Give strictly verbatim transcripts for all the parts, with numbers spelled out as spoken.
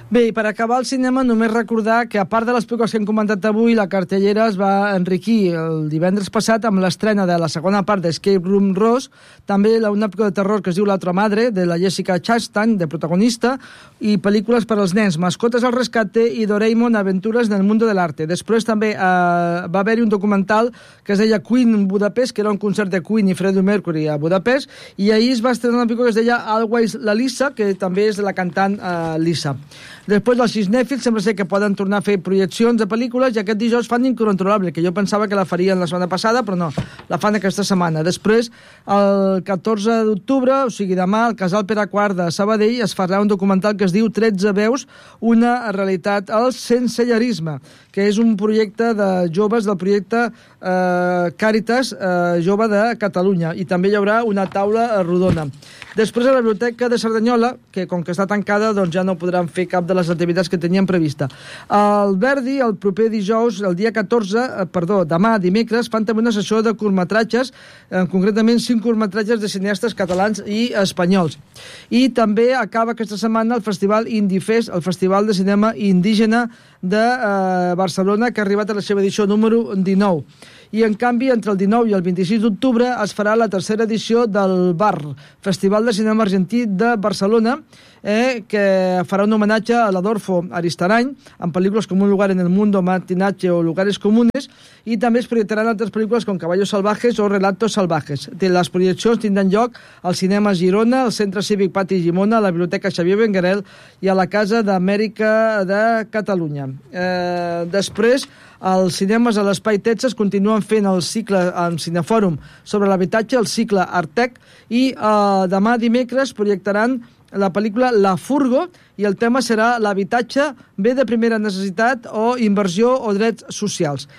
Bé, i per acabar el cinema, només recordar que, a part de les pel·lícules que hem comentat avui, la cartellera es va enriquir el divendres passat amb l'estrena de la segona part d'Escape Room Rose, també una pel·lícula de terror que es diu La otra madre, de la Jessica Chastain, de protagonista, i pel·lícules per als nens, Mascotas al rescate i Doraemon, Aventuras en el mundo del arte. Després també eh, va haver-hi un documental que es deia Queen en Budapest, que era un concert de Queen i Freddie Mercury a Budapest, i ahir es va estrenar una pel·lícula que es deia Always la Lisa, que també és de la cantant eh, Lisa. Després dels cinèfils sembla ser que poden tornar a fer projeccions de pel·lícules i aquest dijous fan Incontrolable, que jo pensava que la farien la setmana passada, però no, la fan aquesta setmana. Després, el catorze d'octubre, o sigui demà, al Casal Pere quart de Sabadell es farà un documental que es diu tretze veus, una realitat al sensellarisme, que és un projecte de joves del projecte eh, Càritas eh, Jove de Catalunya, i també hi haurà una taula rodona. Després, a la Biblioteca de Cerdanyola, que com que està tancada, doncs ja no podran fer cap de les activitats que tenien prevista. El Verdi, el proper dijous, el dia catorze, eh, perdó, demà, dimecres, fan també una sessió de curtmetratges, eh, concretament cinc curtmetratges de cineastes catalans i espanyols. I també acaba aquesta setmana el Festival Indifest, el Festival de Cinema Indígena de eh, Barcelona, que ha arribat a la seva edició número dinou. I, en canvi, entre el dinou i el vint-i-sis d'octubre es farà la tercera edició del B A R, Festival de Cinema Argentí de Barcelona, eh, que farà un homenatge a l'Adolfo Aristarany, amb pel·lícules com Un lugar en el mundo, Matinache o Lugares comunes, i també es projectaran altres pel·lícules com Caballos salvajes o Relatos salvajes. Les projeccions tindran lloc al Cinema Girona, al Centre Cívic Pati Llimona, a la Biblioteca Xavier Benguerel i a la Casa d'Amèrica de Catalunya. Eh, després, els cinemes a l'Espai Texas continuen fent el cicle en Cinefòrum sobre l'habitatge, el cicle Artec, i eh, demà dimecres projectaran la pel·lícula La Furgo, i el tema serà l'habitatge, bé de primera necessitat o inversió o drets socials.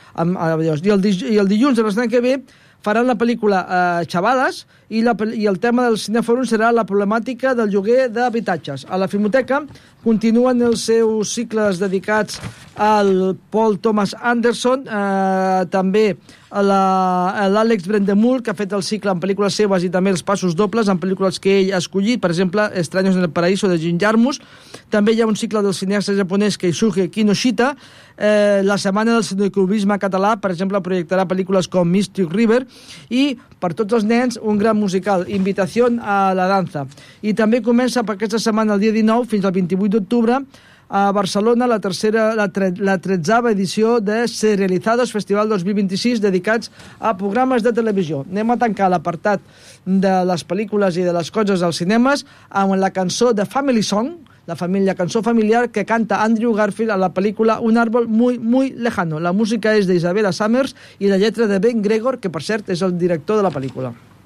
I el, i el dilluns de la setmana que ve faran la pel·lícula eh, Xavades, i, la, i el tema del Cinefòrum serà la problemàtica del lloguer d'habitatges. A la Filmoteca continuen els seus cicles dedicats al Paul Thomas Anderson, eh, també a l'Àlex Brendemul, que ha fet el cicle en pel·lícules seves i també els passos dobles en pel·lícules que ell ha escollit, per exemple, Extraños en el Paraíso de Jim Jarmusch. També hi ha un cicle del cineasta japonès Keisuke Kinoshita. Eh, la Setmana del Cineclubisme català, per exemple, projectarà pel·lícules com Mystic River, i per tots els nens un gran musical, Invitación a la danza. I també comença per aquesta setmana, el dia dinou fins al vint-i-vuit d'octubre, a Barcelona, la tercera, la, tre, la tretzava edició de Serializados Festival dos mil vint-i-sis, dedicats a programes de televisió. Anem a tancar l'apartat de les pel·lícules i de les coses als cinemes amb la cançó de Family Song, la família cançó familiar que canta Andrew Garfield a la pel·lícula Un árbol muy, muy lejano. La música és d'Isabella Summers i la lletra de Ben Gregor, que per cert és el director de la pel·lícula.